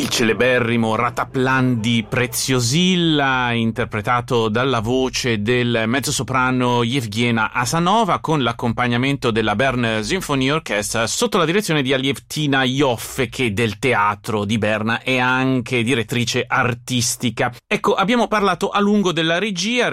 Il celeberrimo Rataplan di Preziosilla, interpretato dalla voce del mezzosoprano Yevgena Asanova, con l'accompagnamento della Bern Symphony Orchestra sotto la direzione di Alevtina Ioffe, che del teatro di Berna è anche direttrice artistica. Ecco, abbiamo parlato a lungo della regia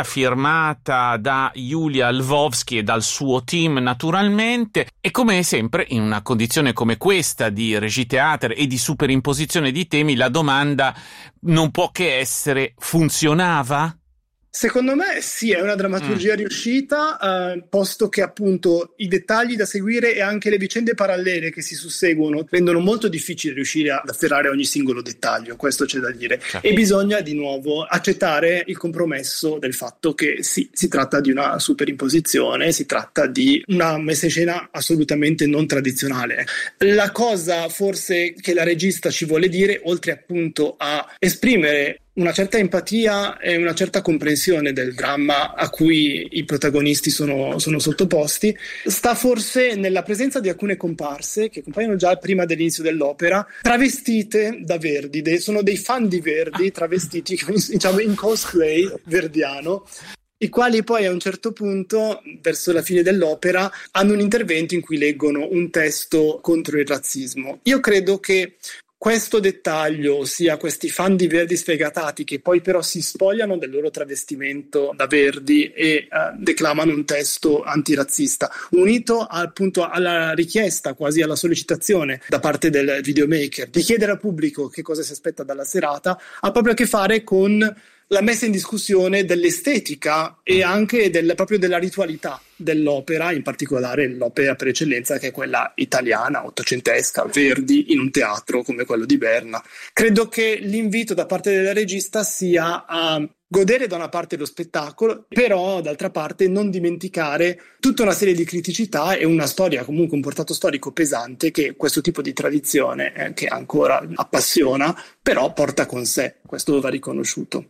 firmata da Julia Lvovsky e dal suo team naturalmente, e come sempre in una condizione come questa di regie-theater e di superimposizione di temi, la domanda non può che essere: funzionava? Secondo me sì, è una drammaturgia riuscita, posto che appunto i dettagli da seguire e anche le vicende parallele che si susseguono rendono molto difficile riuscire ad afferrare ogni singolo dettaglio, questo c'è da dire. Certo. E bisogna di nuovo accettare il compromesso del fatto che sì, si tratta di una superimposizione, si tratta di una messa in scena assolutamente non tradizionale. La cosa forse che la regista ci vuole dire, oltre appunto a esprimere una certa empatia e una certa comprensione del dramma a cui i protagonisti sono sottoposti, sta forse nella presenza di alcune comparse che compaiono già prima dell'inizio dell'opera, travestite da Verdi. Sono dei fan di Verdi travestiti, diciamo, in cosplay verdiano, i quali poi a un certo punto, verso la fine dell'opera, hanno un intervento in cui leggono un testo contro il razzismo. Io credo che questo dettaglio, ossia questi fan di Verdi sfegatati che poi però si spogliano del loro travestimento da Verdi e declamano un testo antirazzista, unito appunto alla richiesta, quasi alla sollecitazione da parte del videomaker di chiedere al pubblico che cosa si aspetta dalla serata, ha proprio a che fare con la messa in discussione dell'estetica e anche proprio della ritualità dell'opera, in particolare l'opera per eccellenza che è quella italiana, ottocentesca, Verdi in un teatro come quello di Berna. Credo che l'invito da parte della regista sia a godere da una parte lo spettacolo, però d'altra parte non dimenticare tutta una serie di criticità e una storia, comunque un portato storico pesante che questo tipo di tradizione che ancora appassiona, però porta con sé. Questo va riconosciuto.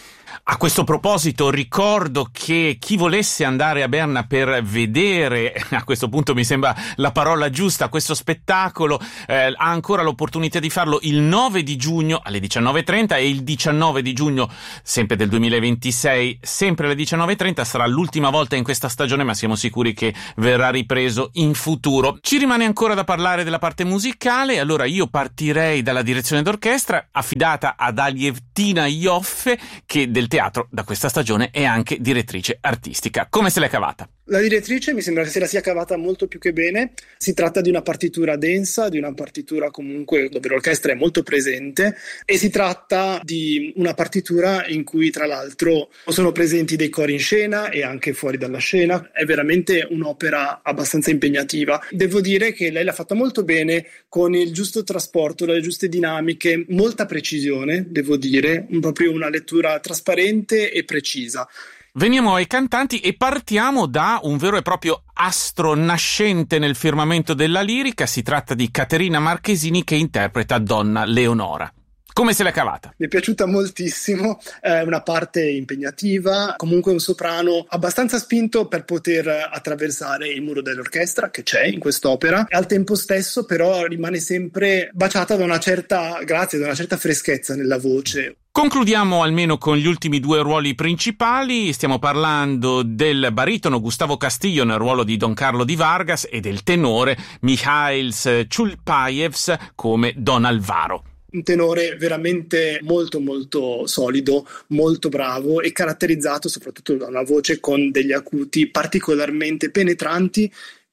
A questo proposito ricordo che chi volesse andare a Berna per vedere, a questo punto mi sembra la parola giusta, questo spettacolo, ha ancora l'opportunità di farlo il 9 di giugno alle 19.30 e il 19 di giugno sempre del 2026 sempre alle 19.30. Sarà l'ultima volta in questa stagione, ma siamo sicuri che verrà ripreso in futuro. Ci rimane ancora da parlare della parte musicale, allora io partirei dalla direzione d'orchestra affidata ad Alevtina Ioffe, che del teatro da questa stagione è anche direttrice artistica. Come se l'è cavata? La direttrice mi sembra che se la sia cavata molto più che bene. Si tratta di una partitura densa, di una partitura comunque dove l'orchestra è molto presente, e si tratta di una partitura in cui tra l'altro sono presenti dei cori in scena e anche fuori dalla scena. È veramente un'opera abbastanza impegnativa. Devo dire che lei l'ha fatta molto bene, con il giusto trasporto, le giuste dinamiche, molta precisione, devo dire, proprio una lettura trasparente e precisa. Veniamo ai cantanti e partiamo da un vero e proprio astro nascente nel firmamento della lirica. Si tratta di Caterina Marchesini, che interpreta Donna Leonora. Come se l'è cavata? Mi è piaciuta moltissimo, è una parte impegnativa, comunque un soprano abbastanza spinto per poter attraversare il muro dell'orchestra che c'è in quest'opera, e al tempo stesso però rimane sempre baciata da una certa grazia, da una certa freschezza nella voce. Concludiamo almeno con gli ultimi due ruoli principali. Stiamo parlando del baritono Gustavo Castillo nel ruolo di Don Carlo di Vargas e del tenore Mikhails Chulpaevs come Don Alvaro. Un tenore veramente molto molto solido, molto bravo e caratterizzato soprattutto da una voce con degli acuti particolarmente penetranti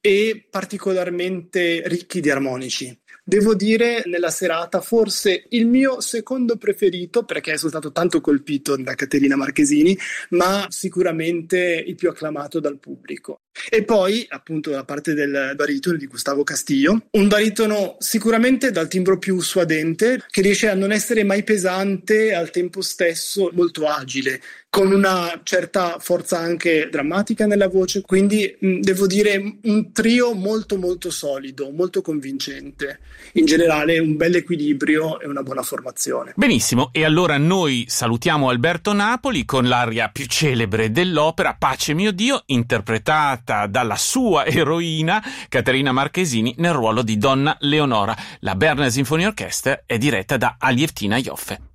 e particolarmente ricchi di armonici. Devo dire, nella serata forse il mio secondo preferito, perché sono stato tanto colpito da Caterina Marchesini, ma sicuramente il più acclamato dal pubblico. E poi appunto la parte del baritono di Gustavo Castillo, un baritono sicuramente dal timbro più suadente, che riesce a non essere mai pesante e al tempo stesso molto agile, con una certa forza anche drammatica nella voce, quindi devo dire un trio molto molto solido, molto convincente. In generale un bel equilibrio e una buona formazione. Benissimo, e allora noi salutiamo Alberto Napoli con l'aria più celebre dell'opera, Pace mio Dio, interpretata interpretata dalla sua eroina Caterina Marchesini nel ruolo di Donna Leonora. La Berner Sinfonia Orchestra è diretta da Alievtina Ioffe.